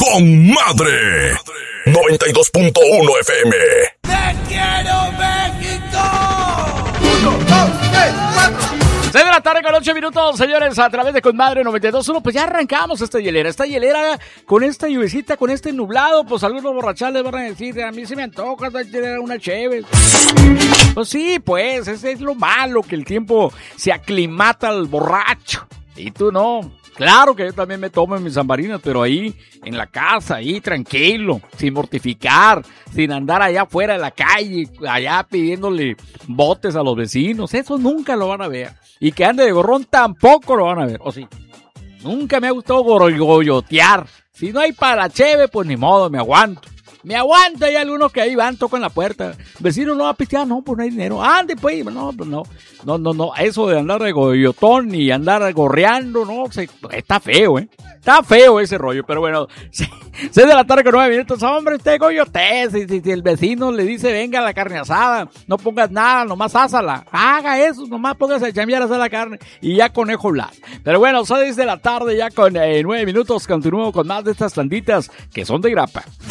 con madre. 92.1 FM. ¡Te quiero, México! 1, 2, 3, 4. 6 de la tarde con 8 minutos, señores, a través de Conmadre 92.1, pues ya arrancamos esta hielera con esta lluvecita, con este nublado, pues algunos borrachales van a decir, a mí se me antoja tener una chévere. Pues sí, pues, ese es lo malo, que el tiempo se aclimata al borracho, y tú no. Claro que yo también me tomo mis zambarinas, pero ahí, en la casa, ahí, tranquilo, sin mortificar, sin andar allá afuera de la calle, allá pidiéndole botes a los vecinos. Eso nunca lo van a ver. Y que ande de gorrón tampoco lo van a ver, ¿o sí? Nunca me ha gustado gorgoyotear. Si no hay para la cheve, pues ni modo, me aguanto. Hay algunos que ahí van, tocan la puerta. Vecino no va a pistear, no, pues no hay dinero. Ande, pues, no, pues no. No, eso de andar de goyotón y andar gorreando, no, está feo, Está feo ese rollo, pero bueno, 6 de la tarde con 9 minutos. Hombre, usted goyotea, si el vecino le dice, venga la carne asada, no pongas nada, nomás ásala. Haga eso, nomás póngase a chambear a hacer la carne y ya conejo blas. Pero bueno, 6 de la tarde ya con 9 minutos, continúo con más de estas tanditas que son de grapa.